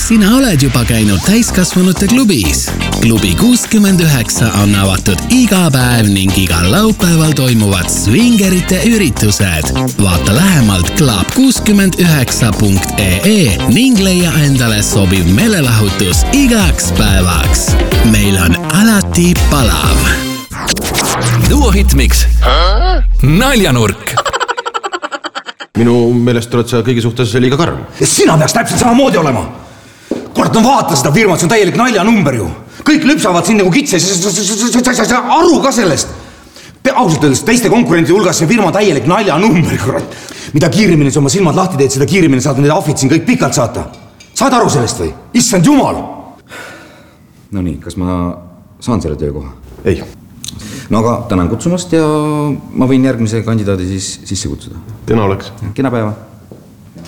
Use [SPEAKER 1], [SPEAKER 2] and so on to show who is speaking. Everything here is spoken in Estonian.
[SPEAKER 1] Kas sina oled juba käinud täiskasvanute klubis? Klubi 69 on avatud iga päev ning igal laupäeval toimuvad swingerite üritused. Vaata lähemalt club69.ee ning leia endale sobiv meelelahutus igaks päevaks. Meil on alati palav.
[SPEAKER 2] Duo Hitmix. Naljanurk.
[SPEAKER 3] Minu meelest oled sa kõigi suhtes liiga karm.
[SPEAKER 4] Sina peaks täpselt samamoodi olema. Kurat, no vaata seda firmat, see on täielik naljanumber ju. Kõik lüpsavad siin nagu kitse, sa aru ka sellest. Ausalt öeldes teiste konkurentide hulgas see firma täielik naljanumber, kurat. Mida kiirimini sa oma silmad lahti teed, seda kiirimini saad need ahvid siin kõik pikalt saata. Saad aru sellest või? Issand jumal! No nii, kas ma saan selle töökoha?
[SPEAKER 3] Ei.
[SPEAKER 4] No aga tänan kutsumast ja ma võin järgmise kandidaadi siis sisse kutsuda.
[SPEAKER 3] Kena oleks.
[SPEAKER 4] Kena päeva.